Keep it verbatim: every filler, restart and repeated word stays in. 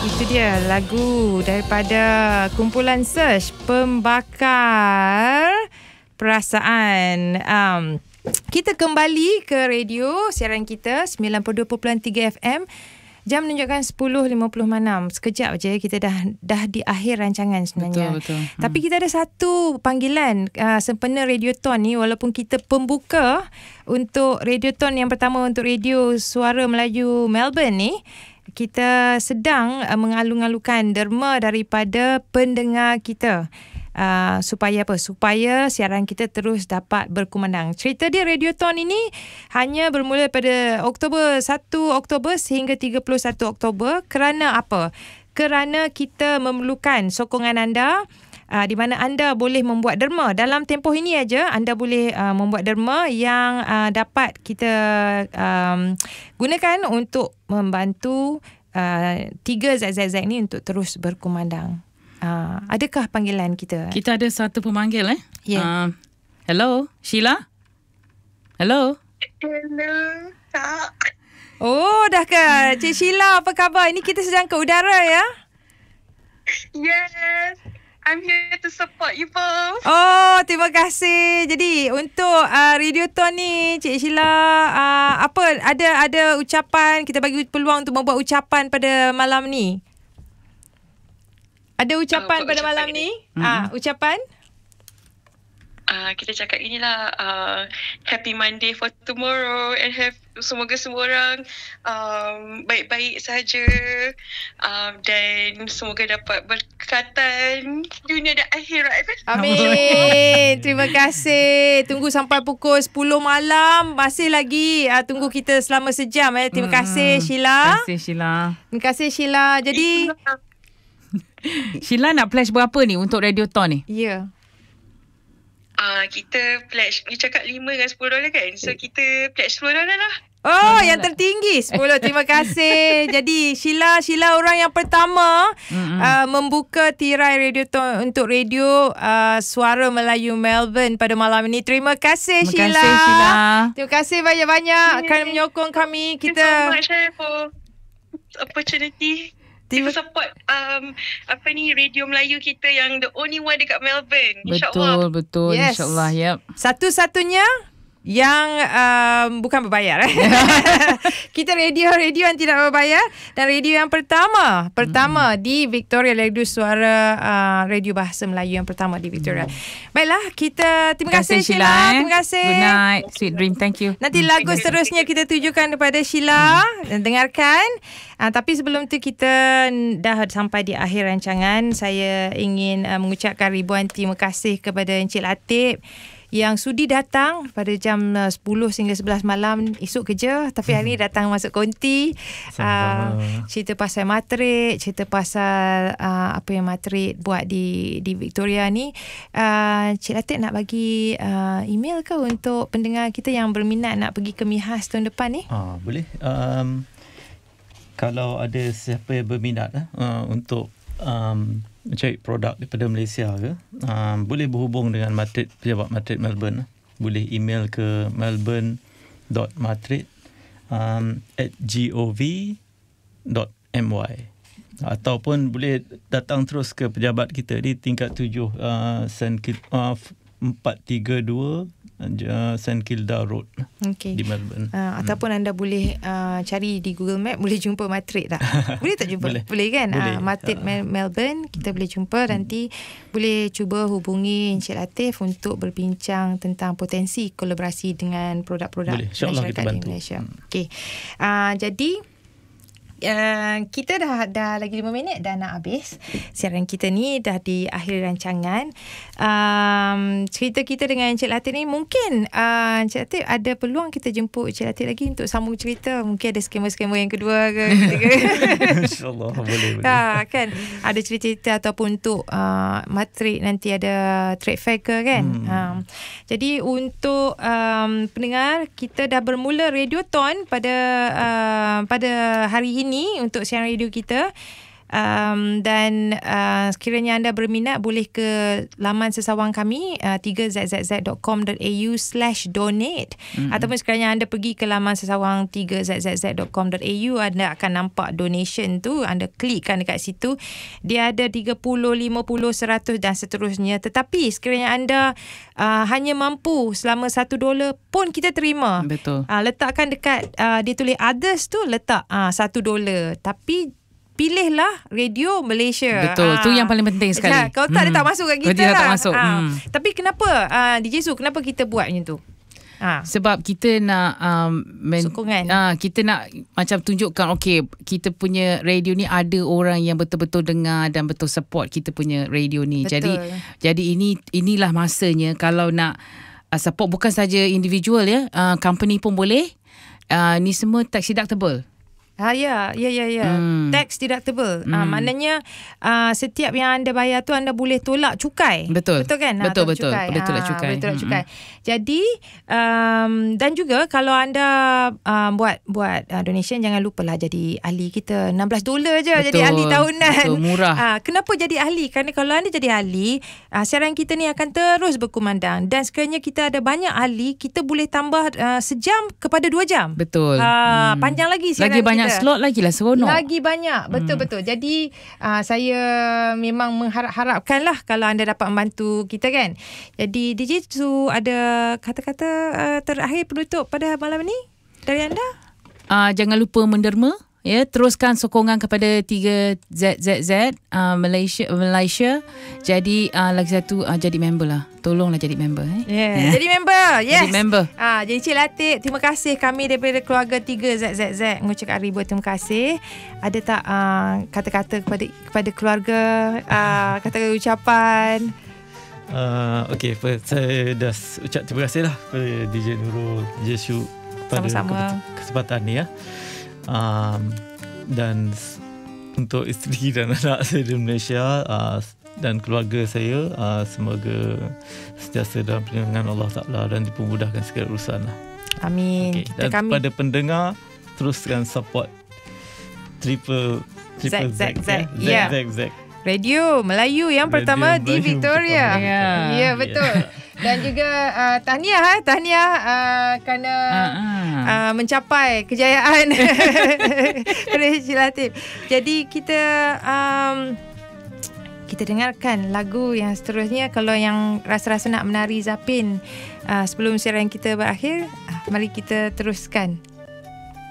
Itu dia lagu daripada kumpulan Search, Pembakar Perasaan. Um, kita kembali ke radio, siaran kita sembilan puluh dua perpuluhan tiga F M. Jam menunjukkan sepuluh lima puluh malam. Sekejap je kita dah dah di akhir rancangan sebenarnya. Betul, betul. Hmm. Tapi kita ada satu panggilan uh, sempena Radioton ni, walaupun kita pembuka untuk Radioton yang pertama untuk Radio Suara Melayu Melbourne ni. Kita sedang uh, mengalu-alukan derma daripada pendengar kita. Uh, supaya apa? Supaya siaran kita terus dapat berkumandang. Cerita dia, Radioton ini hanya bermula pada Oktober satu Oktober sehingga tiga puluh satu Oktober. Kerana apa? Kerana kita memerlukan sokongan anda. Uh, di mana anda boleh membuat derma. Dalam tempoh ini aja anda boleh uh, membuat derma yang uh, dapat kita um, gunakan untuk membantu uh, tiga Z Z Z ni untuk terus berkumandang. Uh, adakah panggilan kita? Kita ada satu pemanggil eh. Ya. Yeah. Uh, hello, Sheila? Hello? Hello, Kak. Oh, dah ke? Cik Sheila, apa khabar? Ini kita sedang ke udara ya? Yes. I'm here to support you both. Oh, terima kasih. Jadi untuk uh, Radioton ni, Cik Sheila, uh, apa ada ada ucapan, kita bagi peluang untuk membuat ucapan pada malam ni. Ada ucapan uh, pada ucapan malam ini. ni? Ah, uh, ucapan? Uh, kita cakap inilah uh, happy Monday for tomorrow and have semoga semua orang um, baik-baik saja um, dan semoga dapat berkatan dunia dan akhirat. Amin. Terima kasih. Tunggu sampai pukul sepuluh malam. Masih lagi uh, tunggu kita selama sejam. Eh. Terima kasih Sheila. Terima kasih Sheila. Terima kasih Sheila. Jadi Sheila nak pledge berapa ni untuk Radioton ni? ya. Yeah. Uh, kita pledge, you cakap lima dengan sepuluh dolar kan? So kita pledge sepuluh dolar lah. Oh, yang tertinggi sepuluh. Terima kasih. Jadi Sheila, Sheila orang yang pertama uh, membuka tirai Radioton untuk radio uh, Suara Melayu Melbourne pada malam ini. Terima kasih Terima Sheila. kasih Sheila. Terima kasih banyak-banyak kerana menyokong kami. Thank you so Kita much for opportunity. Kita support um, apa ni radio Melayu kita yang the only one dekat Melbourne. InsyaAllah. Betul, betul. Yes. InsyaAllah, yep. Satu-satunya yang um, bukan berbayar. Kita radio-radio yang tidak berbayar dan radio yang pertama pertama mm-hmm. di Victoria, radio suara uh, radio bahasa Melayu yang pertama di Victoria. Mm. Baiklah, kita terima, terima kasih Sheila. Sheila. Eh. Terima kasih. Good night. Sweet dream. Thank you. Nanti mm. lagu seterusnya kita tujukan kepada Sheila. Mm. Dengarkan. Uh, tapi sebelum tu kita dah sampai di akhir rancangan. Saya ingin uh, mengucapkan ribuan terima kasih kepada Encik Latif yang sudi datang pada jam sepuluh hingga sebelas malam esok kerja, tapi hari ni datang masuk konti uh, cerita pasal matrik, cerita pasal uh, apa yang matrik buat di di Victoria ni. uh, Cik Latif nak bagi uh, email ke untuk pendengar kita yang berminat nak pergi ke MIHAS tahun depan ni? Ah, boleh. Um, kalau ada siapa yang berminat uh, untuk um, mencari produk daripada Malaysia ke, um, boleh berhubung dengan Matrik, pejabat Matrik Melbourne. Boleh email ke melbourne dot matrik um, at gov dot my ataupun boleh datang terus ke pejabat kita di tingkat tujuh uh, Saint Kil- uh, empat tiga dua uh, Saint Kilda Road, okay, di Melbourne. Uh, hmm. Ataupun anda boleh uh, cari di Google Map, boleh jumpa Matrik tak? Boleh tak jumpa? Boleh. Boleh kan? Boleh. Uh, Matrik uh. Melbourne, kita boleh jumpa. Nanti boleh cuba hubungi Encik Latif untuk berbincang tentang potensi kolaborasi dengan produk-produk boleh. InsyaAllah kita bantu. Malaysia. Hmm. Okay. Uh, jadi Uh, kita dah dah lagi lima minit dah nak habis. Siaran kita ni dah di akhir rancangan. Um, cerita kita dengan Encik Latif ni mungkin uh, Encik Latif ada peluang kita jemput Encik Latif lagi untuk sambung cerita. Mungkin ada skema-skema yang kedua ke. InsyaAllah boleh, boleh. Ha, kan ada cerita-cerita ataupun untuk uh, matrik nanti ada trade fair ke kan. Hmm. Um, jadi untuk um, pendengar, kita dah bermula Radioton pada uh, pada hari ini. Untuk siaran radio kita Um, dan uh, sekiranya anda berminat boleh ke laman sesawang kami uh, tiga z z z dot com dot a u slash donate mm-hmm. ataupun sekiranya anda pergi ke laman sesawang tiga z z z dot com dot a u, anda akan nampak donation tu, anda klikkan dekat situ. Dia ada tiga puluh, lima puluh, seratus dan seterusnya. Tetapi sekiranya anda uh, hanya mampu selama satu dolar pun kita terima. Betul. Uh, letakkan dekat uh, dia tulis others tu, letak uh, satu dolar. Tapi pilihlah Radio Malaysia. Betul. Ha. Tu yang paling penting sekali. Ha, kalau tak, hmm. dia tak masuk kat kita dia lah. tak masuk. Ha. Hmm. Tapi kenapa uh, D J Su, kenapa kita buat macam tu? Ha. Sebab kita nak um, men- sokongan. uh, kita nak macam tunjukkan okey, kita punya radio ni ada orang yang betul-betul dengar dan betul support kita punya radio ni. Betul. Jadi jadi ini inilah masanya kalau nak uh, support bukan saja individual ya, uh, company pun boleh. Uh, ni semua tax deductible. Ha, ya, ya, ya, ya. Hmm. Tax deductible. Hmm. Ha, maknanya uh, setiap yang anda bayar tu anda boleh tolak cukai. Betul. Betul kan? Betul, ha, betul. Cukai. Boleh tolak cukai. Ha, boleh tolak Hmm. cukai. Jadi um, dan juga kalau anda um, buat buat uh, donation, jangan lupalah jadi ahli kita. enam belas dolar je Betul. jadi ahli tahunan. Betul, murah. Ha, kenapa jadi ahli? Kerana kalau anda jadi ahli, uh, siaran kita ni akan terus berkumandang. Dan sekiranya kita ada banyak ahli, kita boleh tambah uh, sejam kepada dua jam. Betul. Ha, Hmm. Panjang lagi siaran Lagi banyak kita. slot lagi lah seronok. Lagi banyak. Betul-betul. Hmm. Jadi uh, saya memang mengharap-harapkan lah kalau anda dapat membantu kita kan. Jadi D J Su ada kata-kata uh, terakhir penutup pada malam ni dari anda? Uh, jangan lupa menderma. Ya, teruskan sokongan kepada tiga Z Z Z uh, Malaysia Malaysia. Jadi uh, lagi satu uh, jadi member lah. Tolonglah jadi member eh. Yeah. Yeah. Jadi member. Yes. Jadi member. Ah, jadi Cik Latik, terima kasih kami daripada keluarga tiga Z Z Z mengucapkan ribuan terima kasih. Ada tak uh, kata-kata kepada kepada keluarga, uh, kata-kata ucapan? Uh, okay, first, saya dah ucap terima kasih lah kepada D J Nurul, D J Syu pada Sama-sama. kesempatan ni ya. Um, dan untuk isteri dan anak saya di Malaysia uh, dan keluarga saya, uh, semoga sentiasa dalam perlindungan Allah Ta'ala dan dipermudahkan segala urusan lah. Amin. Okay. Kita Dan kami kepada pendengar, teruskan support Triple Triple Z, Z, Z, Z. Z, Ya. Z, Z. Radio Melayu yang Radio pertama di Melayu Victoria. pertama. Ya, ya betul. Dan juga uh, tahniah eh, tahniah uh, kerana Uh-uh. uh, mencapai kejayaan pada Cik Latif. Jadi kita um, kita dengarkan lagu yang seterusnya. Kalau yang rasa-rasa nak menari Zapin uh, sebelum siaran kita berakhir, uh, mari kita teruskan.